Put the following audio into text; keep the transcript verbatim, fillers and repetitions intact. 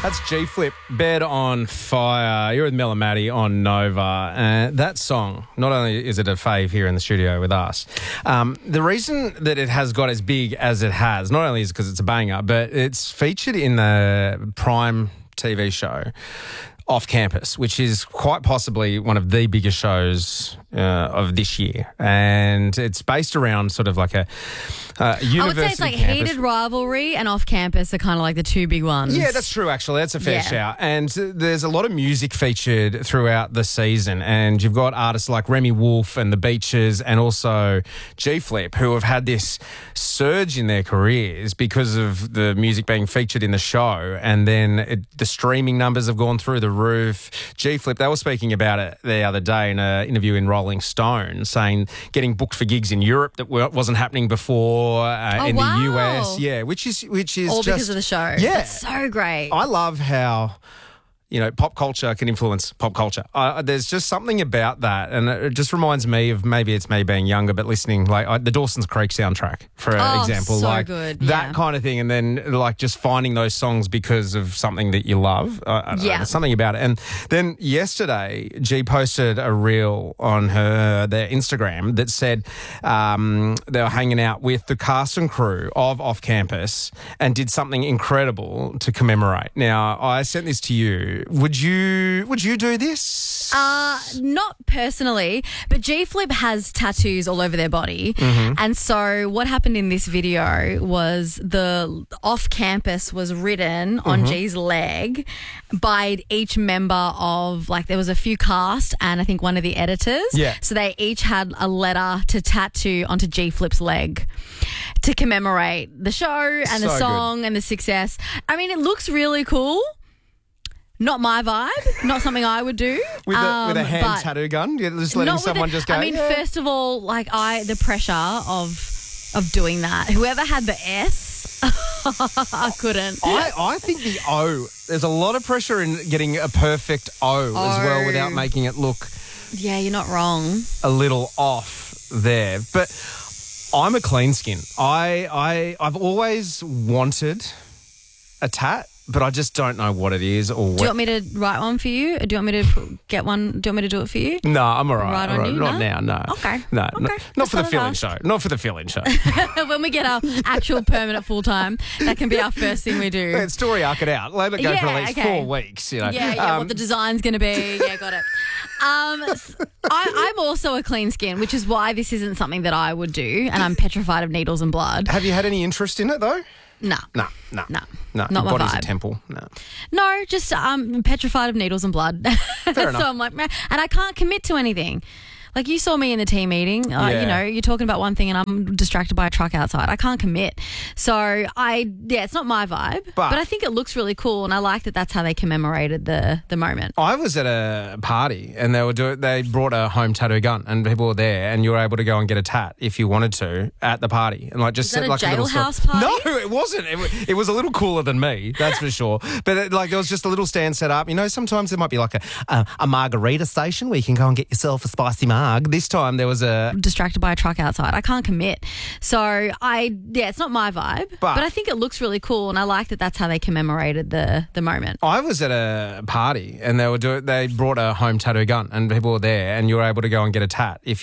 That's G-Flip, Bed on Fire. You're with Mel and Maddie on Nova. And that song, not only is it a fave here in the studio with us, um, the reason that it has got as big as it has, not only is because it's a banger, but it's featured in the Prime T V show Off Campus, which is quite possibly one of the biggest shows uh, of this year. And it's based around sort of like a uh, university I would say it's like campus. Heated Rivalry and Off Campus are kind of like the two big ones. Yeah, that's true, actually. That's a fair Yeah. shout. And there's a lot of music featured throughout the season. And you've got artists like Remy Wolf and The Beaches and also G-Flip who have had this surge in their careers because of the music being featured in the show. And then it, the streaming numbers have gone through the roof. G-Flip, they were speaking about it the other day in an interview in Rolling Stone, saying getting booked for gigs in Europe that wasn't happening before, uh, Oh, in wow. the U S. Yeah, which is which is All just, because of the show. Yeah, That's so great. I love how, you know, pop culture can influence pop culture. Uh, there's just something about that, and it just reminds me of, maybe it's me being younger, but listening like I, the Dawson's Creek soundtrack, for Oh, example, so like good, that yeah. kind of thing, and then like just finding those songs because of something that you love. Uh, I don't know, Yeah. there's something about it. And then yesterday, G posted a reel on her their Instagram that said um, they were hanging out with the cast and crew of Off Campus and did something incredible to commemorate. Now, I sent this to you. Would you would you do this? Uh, not personally, but G-Flip has tattoos all over their body. Mm-hmm. And so what happened in this video was the Off Campus was written on Mm-hmm. G's leg by each member of, like, there was a few cast and I think one of the editors. Yeah. So they each had a letter to tattoo onto G-Flip's leg to commemorate the show and So the good. song and the success. I mean, it looks really cool. Not my vibe. Not something I would do. with, a, with a Um, hand but tattoo gun? You're just letting not with someone it- just go, I mean, yeah. first of all, like I, the pressure of of doing that. Whoever had the S, I couldn't. I, I think the O, there's a lot of pressure in getting a perfect O, as well O. without making it look Yeah, you're not wrong. a little off there. But I'm a clean skin. I, I, I've always wanted a tat, but I just don't know what it is or what. Do you want me to write one for you? Or do you want me to get one? Do you want me to do it for you? No, I'm all right. Right all on right. you, Not no? now, no. Okay. No, Okay. no not Just for the thought I'd fill-in ask. show. Not for the fill-in show. When we get our actual permanent full time, that can be our first thing we do. Let's story arc it out. Let it go for Yeah, at least okay. four weeks. You know. Yeah, yeah, Um, what the design's going to be. Yeah, got it. Um, s- I, I'm also a clean skin, which is why this isn't something that I would do, and I'm petrified of needles and blood. have you had any interest in it though? No. No, no, No, no. not Your my body's a vibe. temple. No. No, just um, petrified of needles and blood. Fair enough. So I'm like, meh. And I can't commit to anything. Like you saw me in the team meeting, uh, Yeah. you know, you're talking about one thing and I'm distracted by a truck outside. I can't commit. So I, yeah, it's not my vibe, But- but, I think it looks really cool and I like that that's how they commemorated the the moment. I was at a party and they were doing. They brought a home tattoo gun and people were there and you were able to go and get a tat if you wanted to at the party and like just that set a like little jailhouse stand- party? No, it wasn't. It, wa- it was a little cooler than me, that's for sure. But it, like there was just a little stand set up. You know, sometimes there might be like a a, a margarita station where you can go and get yourself a spicy marg. This time there was a. Distracted by a truck outside. I can't commit. So I, yeah, it's not my vibe, But- but, I think it looks really cool and I like that that's how they commemorated the the moment. I was at a party and they were doing. They brought a home tattoo gun and people were there and you were able to go and get a tat if